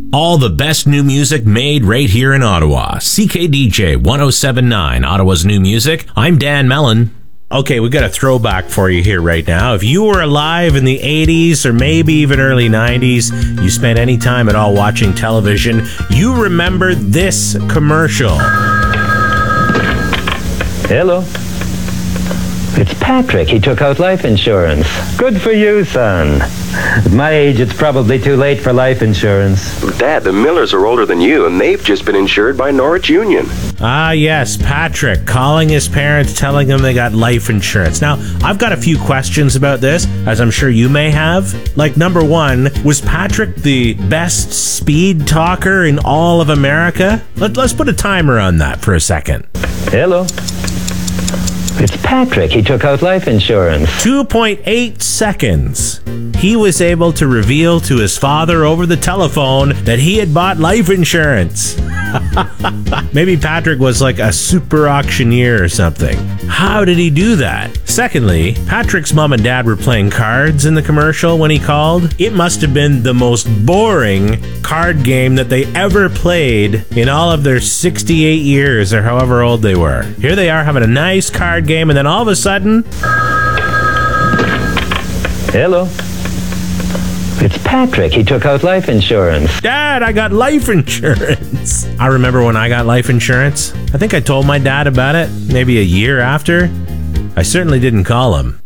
All the best new music made right here in Ottawa. CKDJ 1079, Ottawa's new music. I'm Dan Mellon. Okay, we got a throwback for you here right now. If you were alive in the 80s or maybe even early 90s, you spent any time at all watching television, you remember this commercial. Hello. It's Patrick. He took out life insurance. Good for you, son. At my age, it's probably too late for life insurance. Dad, the Millers are older than you, and they've just been insured by Norwich Union. Ah, yes, Patrick calling his parents, telling them they got life insurance. Now, I've got a few questions about this, as I'm sure you may have. Like, number one, was Patrick the best speed talker in all of America? Let's put a timer on that for a second. Hello. It's Patrick. He took out life insurance. 2.8 seconds. He was able to reveal to his father over the telephone that he had bought life insurance. Maybe Patrick was like a super auctioneer or something. How did he do that? Secondly, Patrick's mom and dad were playing cards in the commercial when he called. It must have been the most boring card game that they ever played in all of their 68 years or however old they were. Here they are having a nice card game, and then all of a sudden... Hello. It's Patrick. He took out life insurance. Dad, I got life insurance. I remember when I got life insurance. I think I told my dad about it maybe a year after. I certainly didn't call him.